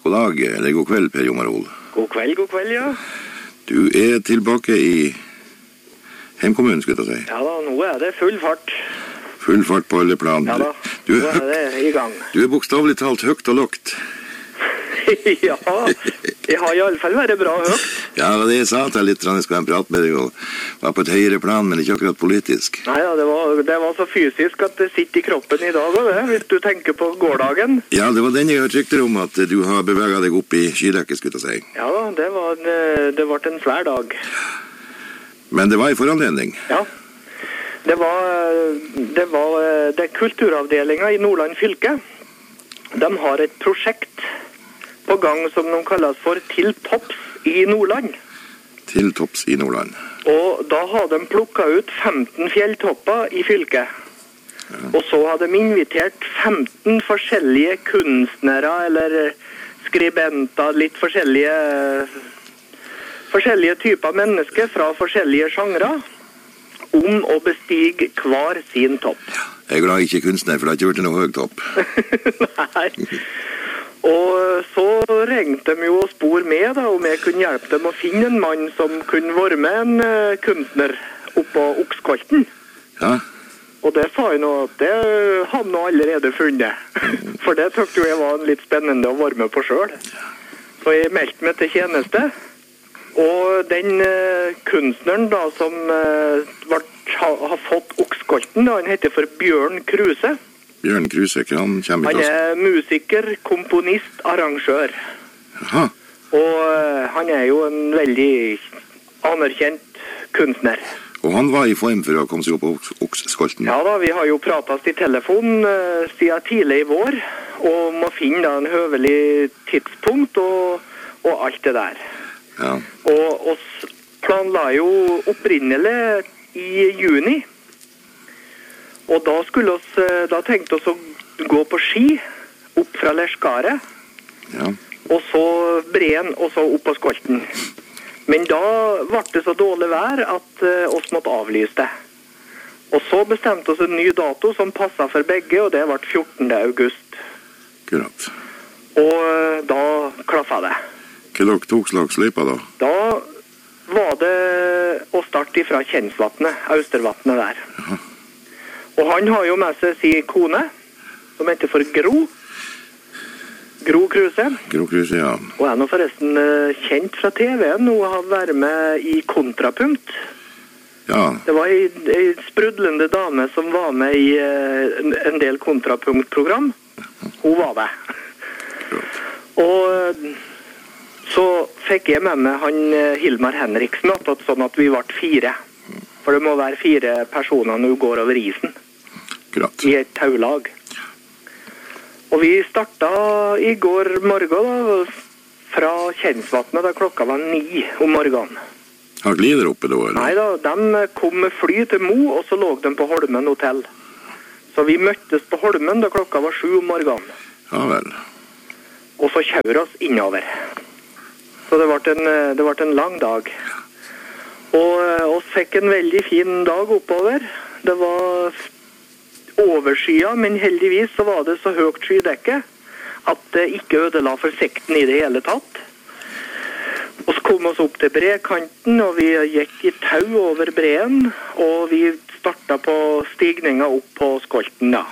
God dag, eller god kveld, Per Jomarol. God kveld, ja. Du tilbake i hjemkommunen, skulle jeg si. Ja da, nå det full fart. Full fart på alle plan. Ja da, nå det i gang. Du bokstavelig talt høgt og lågt. Ja, det har i alle fall vært bra høgt. Ja, det var det jeg sa til litt, jeg skulle prate med deg, og var på et høyere plan, men ikke akkurat politisk. Nei da, det var så fysisk at det sitter i kroppen i dag, og det, hvis du tenker på gårdagen. Ja, det var den jeg hørte rykter om, at du har beveget deg opp i skiløkket, skulle jeg si. Ja da, det var en svær dag. Men det var i foranledning. Ja, det var kulturavdelingen i Nordland fylke. De har et prosjekt på gang som de kalles for Til topps i Nordland. Til topps i Nordland. Og da har de plukket ut 15 fjelltopper i fylket. Ja. Og så har de invitert 15 forskjellige kunstnere eller skribenter, litt forskjellige typer mennesker fra forskjellige sjangre, om å bestige hver sin topp. Jeg er glad jeg ikke er kunstner, for det har ikke vært noe høy topp. Nei. Og så ringte de jo og spor med da, om jeg kunne hjelpe dem å finne en mann som kunne være med en kunstner oppå Okskolten. Ja. Og det sa jeg nå at det hadde nå allerede funnet. For det tykte jo jeg var litt spennende å være med på selv. Så jeg meldte meg til tjeneste. Og den kunstneren da som har fått Okskolten, han heter for Bjørn Kruse. Bjørn Kruse, han kommer i klassen. Han musiker, komponist, arrangør. Aha. Og han jo en veldig anerkjent kunstner. Og han var i form for å komme seg opp på Okskolten? Ja da, vi har jo pratet i telefon siden tidlig i vår, og må finne da en høvelig tidspunkt og alt det der. Ja. Og oss planla jo opprinnelig i juni, og da tenkte oss å gå på ski opp fra Lerskaret, ja. Og så Breen, og så opp på Skolten. Men da ble det så dårlig vær at oss måtte avlyse det. Og så bestemte oss en ny dato som passet for begge, og det ble 14. august. Akkurat. Og da klaffet det. Hva dere tok slags løypa da? Da var det å starte fra Kjensvatnet, Austervatnet der. Jaha. Og han har jo med seg sin kone, som heter for Gro. Gro Kruse. Gro Kruse, ja. Og nå forresten kjent fra TV-en, og har vært med i Kontrapunkt. Ja. Det var en sprudlende dame som var med i en del Kontrapunkt-program. Hun var det. Og så fikk jeg med meg han Hilmar Henriksen, sånn at vi ble 4. For det må være 4 personer når du går over isen. Akkurat. I et taulag. Og vi startet i går morgen da, fra Kjensvatnet da klokka var 9 om morgenen. Har glider oppe da, eller? Nei da, de kom med fly til Mo, og så lå de på Holmen hotell. Så vi møttes på Holmen da klokka var 7 om morgenen. Ja vel. Og så kjører oss innover. Så det ble en lang dag. Og oss fikk en veldig fin dag oppover. Det var overskya, men heldigvis så var det så høyt skydekke at det ikke ødela for sikten i det hele tatt. Og så kom oss opp til brekanten, og vi gikk i tau over breen, og vi startet på stigninga opp på Skolten da.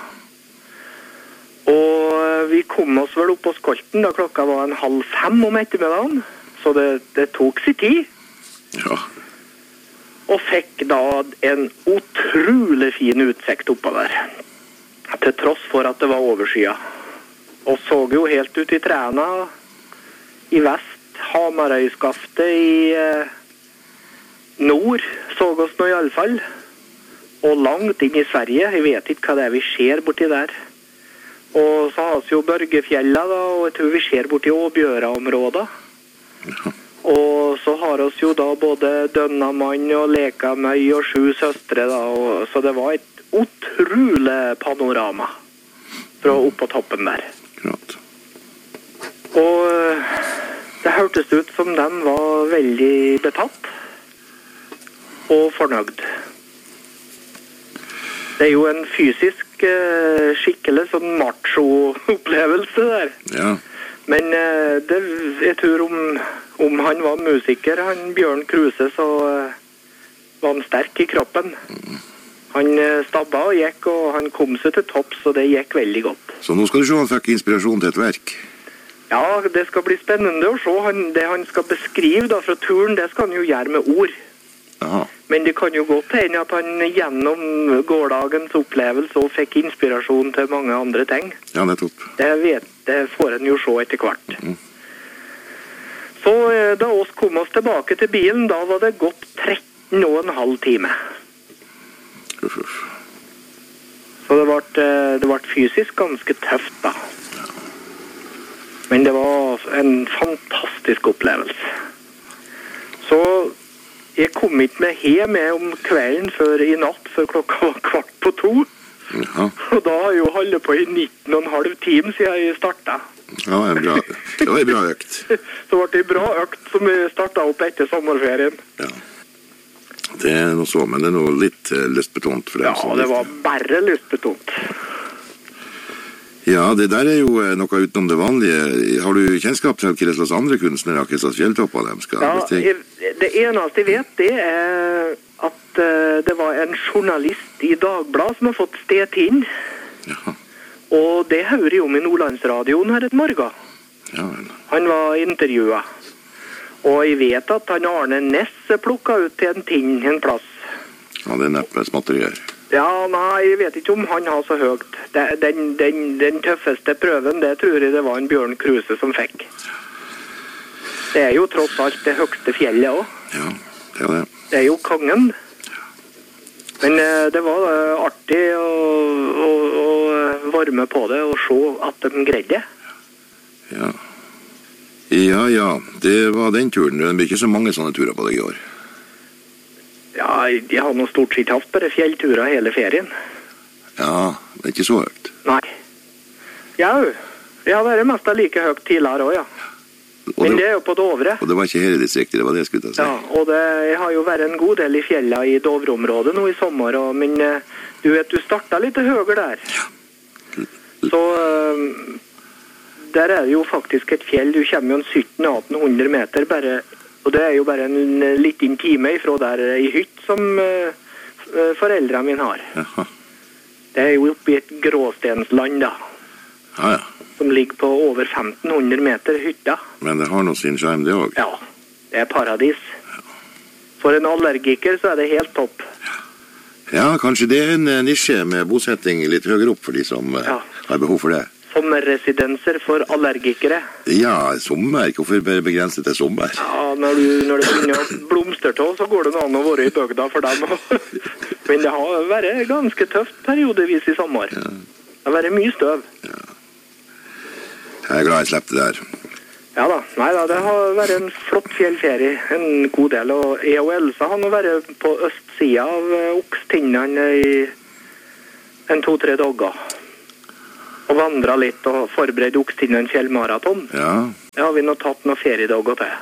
Og vi kom oss vel opp på Skolten da klokka var 4:30 om ettermiddagen, så det tok sin tid. Ja. Og fikk da en utrolig fin utsikt oppover. Til tross for at det var overskya. Og så jo helt ut i trærne i vest, Hamarøyskaftet i nord, så oss nå i alle fall. Og langt inn i Sverige, jeg vet ikke hva det vi ser borti der. Og så har vi jo Børgefjella da, og jeg tror vi ser borti Åbjøra-området. Ja. Og så har oss jo da både Dønnamann og Lekamøy og 7 søstre da, så det var et utrolig panorama fra opp på toppen der. Akkurat. Og det hørtes ut som de var veldig betatt og fornøyd. Det jo en fysisk skikkelig sånn macho-opplevelse der. Ja. Men jeg tror om han var musiker, han Bjørn Kruse, så var han sterk i kroppen. Han stabba og gikk, og han kom seg til topps, og det gikk veldig godt. Så nå skal du se han fikk inspirasjon til et verk. Ja, det skal bli spennende å se. Det han skal beskrive da fra turen, det skal han jo gjøre med ord. Aha. Men det kan jo godt hende at han gjennom gårdagens opplevelse og fikk inspirasjon til mange andre ting. Ja, nettopp. Det får han jo se etter hvert. Så da oss kom oss tilbake til bilen, da var det gått 13,5 time. Så det ble fysisk ganske tøft da. Men det var en fantastisk opplevelse. Så jeg kom ikke med hjem om kvelden før i natt, før klokka var 1:15. Ja. Og da har jeg jo holdt på i 19,5 timer siden jeg startet. Ja, det var en bra økt. Så ble det en bra økt som vi startet opp etter sommerferien. Ja. Det er noe så, men det er noe litt lystbetont for dem. Ja, det var bare lystbetont. Ja, det der er jo noe utenom det vanlige. Har du kjennskap til hva slags andre kunstnere, hva slags fjelltopper de skal bestige? Ja, det eneste jeg vet, det er at det var en journalist i Dagbladet som har fått sted inn. Ja. Og det hører jo om i Nordlandsradioen her et morgen. Ja, vel. Han var intervjuet. Og jeg vet at han Arne Næss plukket ut til en ting en plass. Ja, det er neppe småtterier. Ja, nei, jeg vet ikke om han har så høyt. Den tøffeste prøven, det tror jeg det var en Bjørn Kruse som fikk. Det er jo tross alt det høyeste fjellet også. Ja, det er det. Det er jo kongen. Men det var artig å varme på det og se at de greide. Ja. Ja, det var den turen. Det blir ikke så mange sånne turer på deg i år. Ja, jeg har nå stort sett haft bare fjellturer hele ferien. Ja, det er ikke så høyt. Nei. Ja, jeg har vært mest like høyt tidligere også, ja. Men det er jo på Dovre. Og det var ikke her i distriktet, det var det jeg skulle ta si. Ja, og jeg har jo vært en god del i fjella i Dovre-området nå i sommer, men du vet, du startet litt høyere der. Ja. Så der er det jo faktisk et fjell, du kommer jo 1700-1800 meter bare. Og det er jo bare en liten time ifra der i hytt som foreldrene mine har. Jaha. Det er jo oppe i et gråstensland da. Ja. Som ligger på over 1500 meter hytta. Men det har noe sin skjerm det også. Ja, det er paradis. For en allergiker så er det helt topp. Ja, kanskje det er en nisje med bosetting litt høyere opp for de som har behov for det. Sommerresidenser for allergikere. Ja, sommer. Hvorfor bare begrense til sommer? Ja, når det begynner å blomstre til, så går det an å være i bygda for dem. Men det har vært ganske tøft periodevis i sommer. Ja. Det har vært mye støv. Ja. Jeg er glad jeg slapp det der. Ja da. Nei da, det har vært en flott fjellferie, en god del. Og jeg og Elsa har nå vært på østsida av Okstinnene i 2-3 dager. Og vandret litt og forberedt Okstinnene fjellmaraton. Ja. Det har vi nå tatt noen feriedager til.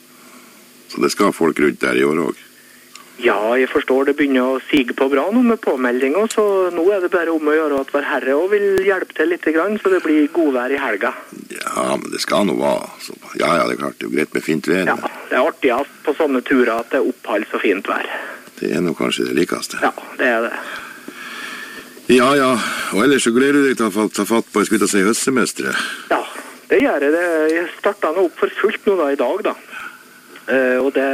Så det skal folk rundt der i år også? Ja, jeg forstår det begynner å sige på bra nå med påmeldinger, så nå er det bare om å gjøre at hver herre og vil hjelpe til litt grann, så det blir godvær i helga. Ja, men det skal nå være. Ja, det er klart, det er jo greit med fint vær. Ja, det er artigast på sånne turer at det er opphold så fint vær. Det er nå kanskje det likeste. Ja, det er det. Ja, og ellers så gleder du deg til å ta fatt på, jeg skulle ta si, høstsemesteret. Ja, det gjør jeg. Jeg startet nå opp for fullt nå da i dag da. Og det...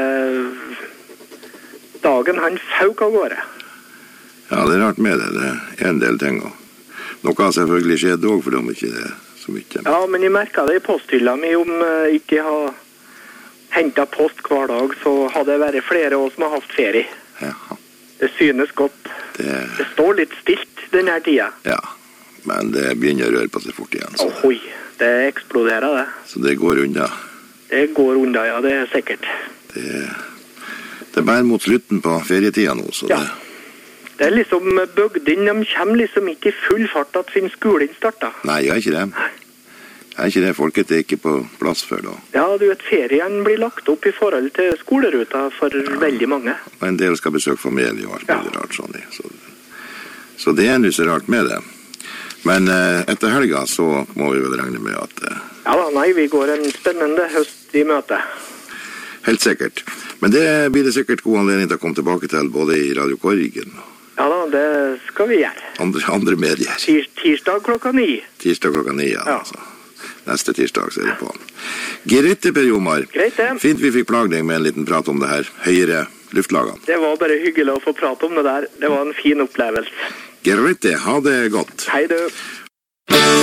Dagen han fauk av gårde. Ja, det er rart med det. Det er en del ting. Noe har selvfølgelig skjedd også, for de ikke det så mye. Ja, men jeg merket det i posthylla mi om ikke jeg har hentet post hver dag, så hadde det vært flere år som har haft ferie. Ja. Det synes godt. Det står litt stilt denne tida. Ja, men det begynner å røre på seg fort igjen. Så. Oi, det eksploderer det. Så det går unna. Det går unna, ja, det er sikkert. Det er bare mot slutten på ferietida nå, så ja. Det er liksom bygden, de kommer liksom ikke i full fart at sin skolen startet. Nei, jeg er ikke det. Jeg er ikke det. Folket er ikke på plass før da. Ja, du vet, ferien blir lagt opp i forhold til skoleruta for veldig mange. Og en del skal besøke familie og alt mulig rart sånn. Så det er noe så rart med det. Men etter helga så må vi vel regne med at... Ja da, nei, vi går en spennende høst i møte. Helt sikkert. Men det blir det sikkert god anledning til å komme tilbake til, både i Radio Korgen. Ja da, det skal vi gjøre. Andre medier. Tirsdag klokka 9. Tirsdag klokka 9, ja. Altså. Neste tirsdag så er det på. Greit, Per Jomar. Greit det. Fint vi fikk plage deg med en liten prat om det her høyere luftlagene. Det var bare hyggelig å få prate om det der. Det var en fin opplevelse. Greit det, ha det godt. Hei du.